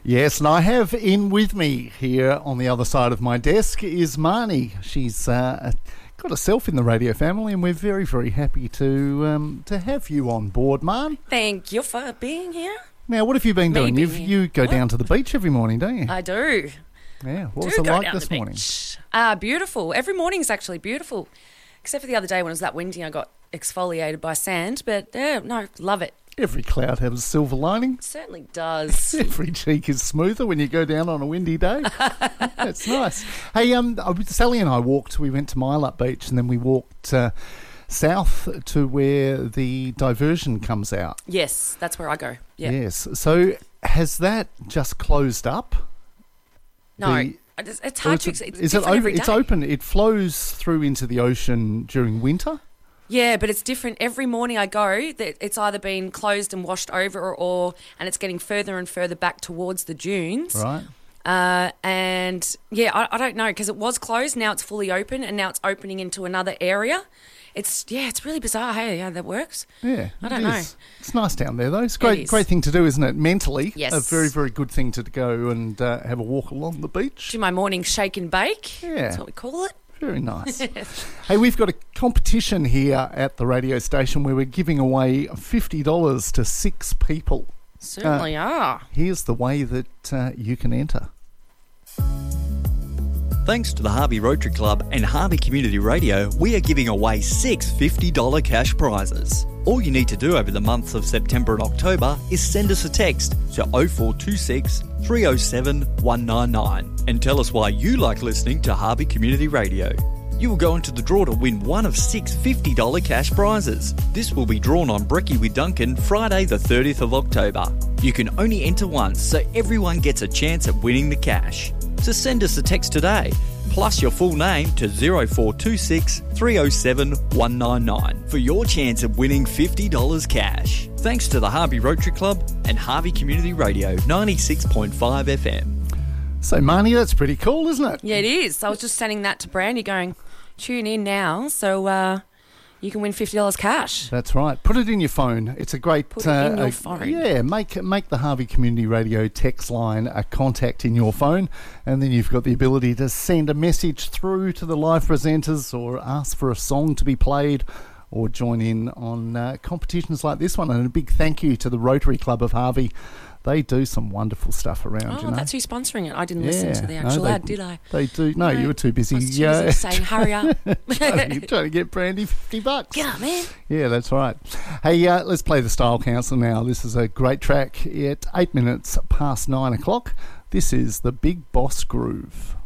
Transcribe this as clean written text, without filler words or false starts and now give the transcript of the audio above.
Yes, and I have in with me here on the other side of my desk is Marnie. She's got herself in the radio family, and we're very, very happy to have you on board, Marn. Thank you for being here. Now, what have you been doing? You go down to the beach every morning, don't you? I do. Yeah, what was it like this morning? Beautiful. Every morning's actually beautiful, except for the other day when it was that windy. I got exfoliated by sand, but no, love it. Every cloud has a silver lining. It certainly does. Every cheek is smoother when you go down on a windy day. That's nice. Hey, Sally and I we went to Mylup Beach, and then we walked south to where the diversion comes out. Yes, that's where I go. Yeah. Yes. So has that just closed up? No. It's hard to explain. It's open. It flows through into the ocean during winter? Yeah, but it's different. Every morning I go, it's either been closed and washed over and it's getting further and further back towards the dunes. Right. And, yeah, I don't know, because it was closed, now it's fully open, and now it's opening into another area. It's really bizarre, hey, how that works. Yeah, I don't know. It's nice down there, though. It's great thing to do, isn't it? Mentally, yes. A very, very good thing to go and have a walk along the beach. Do my morning shake and bake. Yeah. That's what we call it. Very nice. Hey, we've got a competition here at the radio station where we're giving away $50 to 6 people. Certainly are. Here's the way that you can enter. Thanks to the Harvey Rotary Club and Harvey Community Radio, we are giving away 6 $50 cash prizes. All you need to do over the months of September and October is send us a text to 0426 307 199 and tell us why you like listening to Harvey Community Radio. You will go into the draw to win one of 6 $50 cash prizes. This will be drawn on Brekkie with Duncan Friday the 30th of October. You can only enter once, so everyone gets a chance at winning the cash. So send us a text today, plus your full name to 0426 307 199 for your chance of winning $50 cash. Thanks to the Harvey Rotary Club and Harvey Community Radio 96.5 FM. So, Marnie, that's pretty cool, isn't it? Yeah, it is. I was just sending that to Brandy going, tune in now, so you can win $50 cash. That's right. Put it in your phone. It's a great... Put it in your phone. Yeah, make the Harvey Community Radio text line a contact in your phone, and then you've got the ability to send a message through to the live presenters or ask for a song to be played or join in on competitions like this one. And a big thank you to the Rotary Club of Harvey. They do some wonderful stuff around, you know. That's who's sponsoring it. I didn't listen to the actual ad, did I? They do. No, you were too busy. I was too busy saying, hurry up. trying to get Brandy $50. Get up, man. Yeah, that's right. Hey, let's play the Style Council now. This is a great track at 8 minutes past 9 o'clock. This is the Big Boss Groove.